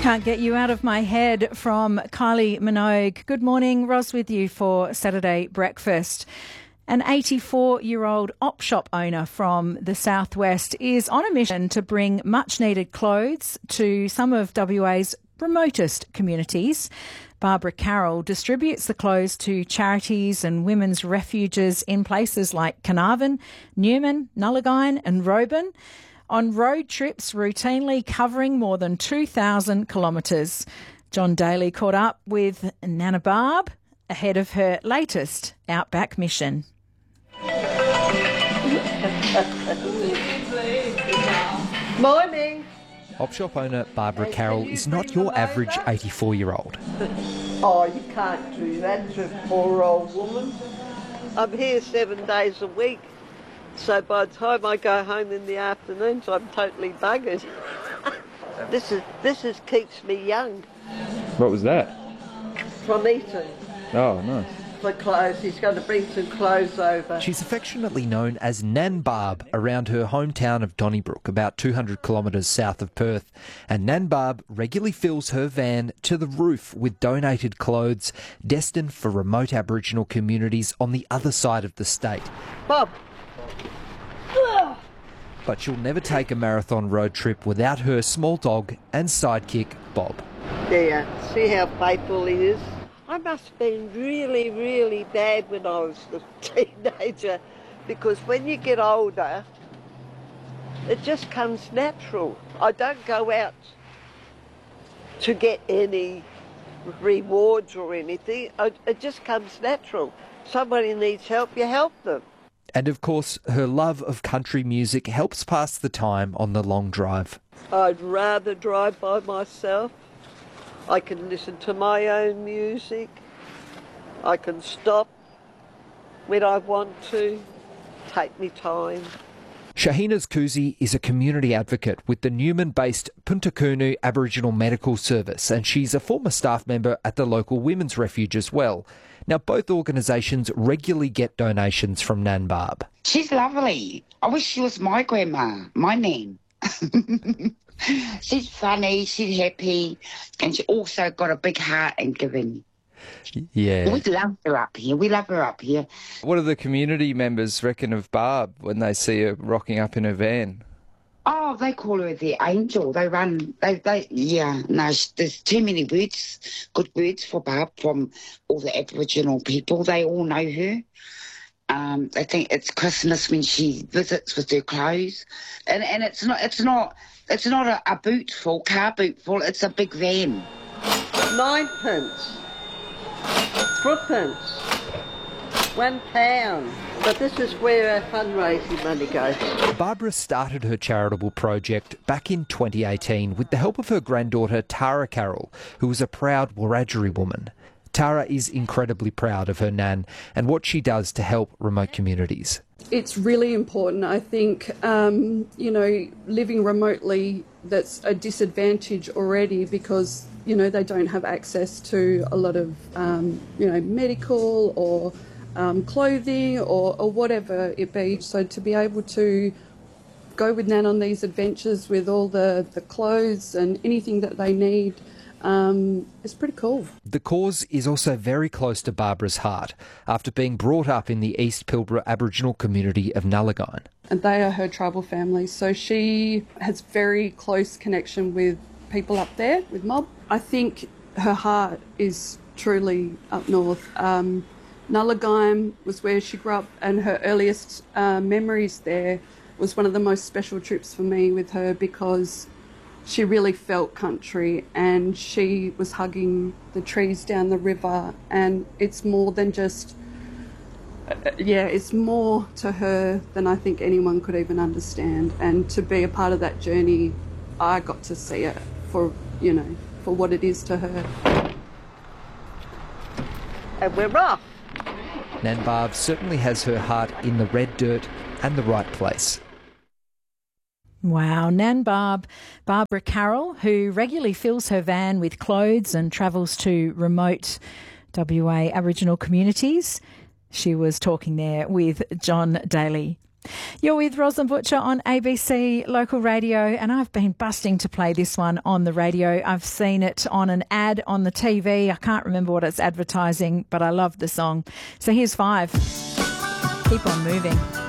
Can't Get You Out of My Head from Kylie Minogue. Good morning, Ros with you for Saturday Breakfast. An 84-year-old op shop owner from the southwest is on a mission to bring much-needed clothes to some of WA's remotest communities. Barbara Carroll distributes the clothes to charities and women's refuges in places like Carnarvon, Newman, Nullagine and Roban, on road trips routinely covering more than 2,000 kilometres. John Daly caught up with Nana Barb ahead of her latest Outback mission. Morning. Op shop owner Barbara Carroll is not your average 84-year-old. Oh, you can't do that to a poor old woman. I'm here 7 days a week, so by the time I go home in the afternoons, I'm totally buggered. This is keeps me young. What was that? From eating. Oh, nice. For clothes, he's going to bring some clothes over. She's affectionately known as Nan Barb around her hometown of Donnybrook, about 200 kilometres south of Perth. And Nan Barb regularly fills her van to the roof with donated clothes destined for remote Aboriginal communities on the other side of the state. Bob. But she'll never take a marathon road trip without her small dog and sidekick, Bob. There, see how faithful he is? I must have been really, really bad when I was a teenager, because when you get older, it just comes natural. I don't go out to get any rewards or anything. It just comes natural. Somebody needs help, you help them. And of course, her love of country music helps pass the time on the long drive. I'd rather drive by myself. I can listen to my own music. I can stop when I want to. Take me time. Shahina Kuzi is a community advocate with the Newman-based Punta Kunu Aboriginal Medical Service, and she's a former staff member at the local women's refuge as well. Now, both organisations regularly get donations from Nan Barb. She's lovely. I wish she was my grandma, my nan. She's funny, she's happy, and she also got a big heart and giving. Yeah. We love her up here. What do the community members reckon of Barb when they see her rocking up in her van? Oh, they call her the angel. There's too many words, good words for Barb from all the Aboriginal people. They all know her. They think it's Christmas when she visits with her clothes. And it's not a boot full, car boot full, it's a big van. 9p. 3p. £1. But this is where our fundraising money goes. Barbara started her charitable project back in 2018 with the help of her granddaughter Tara Carroll, who was a proud Wiradjuri woman. Tara is incredibly proud of her nan and what she does to help remote communities. It's really important. I think, living remotely, that's a disadvantage already because, they don't have access to a lot of, medical or clothing or whatever it be. So to be able to go with Nan on these adventures with all the clothes and anything that they need, it's pretty cool. The cause is also very close to Barbara's heart after being brought up in the East Pilbara Aboriginal community of Nullagine. And they are her tribal family, so she has very close connection with people up there, with mob. I think her heart is truly up north. Nullagine was where she grew up, and her earliest memories there was one of the most special trips for me with her because she really felt country and she was hugging the trees down the river, and it's more than just, it's more to her than I think anyone could even understand. And to be a part of that journey, I got to see it for what it is to her. And we're off. Nan Barb certainly has her heart in the red dirt and the right place. Wow, Nan Barb, Barbara Carroll, who regularly fills her van with clothes and travels to remote WA Aboriginal communities. She was talking there with John Daly. You're with Rosalind Butcher on ABC Local Radio, and I've been busting to play this one on the radio. I've seen it on an ad on the TV. I can't remember what it's advertising, but I love the song. So here's 5. Keep on moving.